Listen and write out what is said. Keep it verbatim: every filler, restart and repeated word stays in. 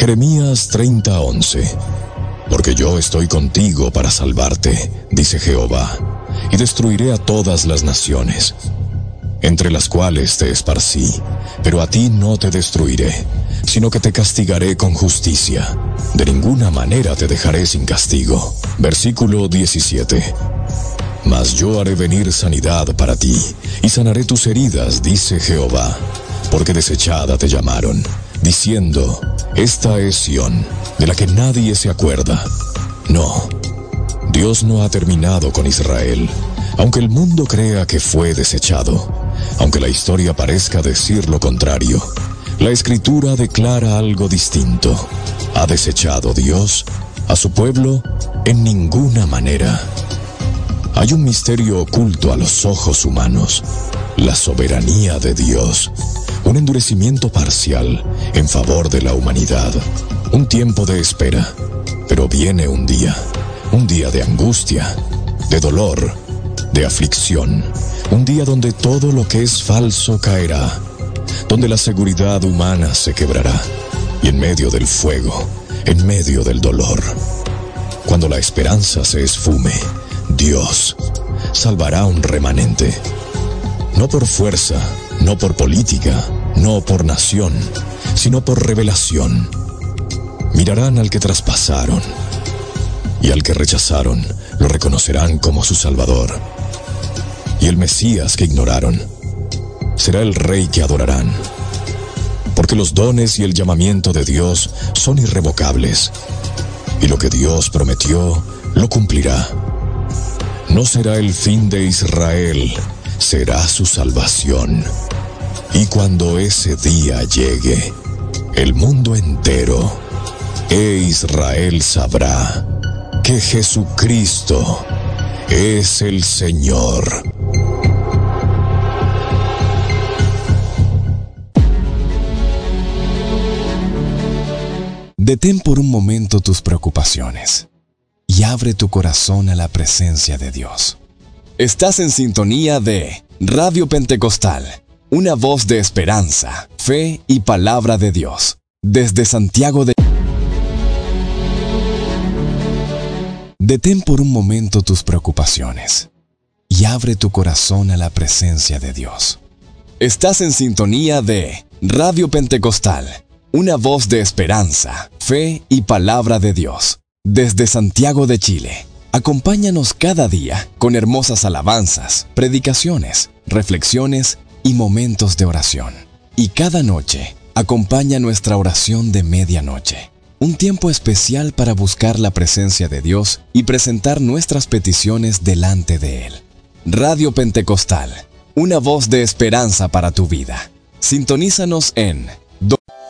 Jeremías treinta, once. Porque yo estoy contigo para salvarte, dice Jehová, y destruiré a todas las naciones, entre las cuales te esparcí, pero a ti no te destruiré, sino que te castigaré con justicia. De ninguna manera te dejaré sin castigo. Versículo diecisiete. Mas yo haré venir sanidad para ti, y sanaré tus heridas, dice Jehová, porque desechada te llamaron, diciendo, esta es Sión, de la que nadie se acuerda. No, Dios no ha terminado con Israel, aunque el mundo crea que fue desechado, aunque la historia parezca decir lo contrario. La Escritura declara algo distinto. ¿Ha desechado Dios a su pueblo? En ninguna manera. Hay un misterio oculto a los ojos humanos: la soberanía de Dios. Un endurecimiento parcial en favor de la humanidad. Un tiempo de espera. Pero viene un día. Un día de angustia, de dolor, de aflicción. Un día donde todo lo que es falso caerá. Donde la seguridad humana se quebrará. Y en medio del fuego, en medio del dolor, cuando la esperanza se esfume, Dios salvará un remanente. No por fuerza, no por política, no por nación, sino por revelación. Mirarán al que traspasaron, y al que rechazaron lo reconocerán como su Salvador. Y el Mesías que ignoraron será el Rey que adorarán. Porque los dones y el llamamiento de Dios son irrevocables, y lo que Dios prometió lo cumplirá. No será el fin de Israel, será su salvación. Y cuando ese día llegue, el mundo entero e Israel sabrá que Jesucristo es el Señor. Detén por un momento tus preocupaciones y abre tu corazón a la presencia de Dios. Estás en sintonía de Radio Pentecostal, una voz de esperanza, fe y palabra de Dios, desde Santiago de... Detén por un momento tus preocupaciones y abre tu corazón a la presencia de Dios. Estás en sintonía de Radio Pentecostal, una voz de esperanza, fe y palabra de Dios, desde Santiago de Chile. Acompáñanos cada día con hermosas alabanzas, predicaciones, reflexiones y momentos de oración. Y cada noche, acompaña nuestra oración de medianoche. Un tiempo especial para buscar la presencia de Dios y presentar nuestras peticiones delante de Él. Radio Pentecostal, una voz de esperanza para tu vida. Sintonízanos en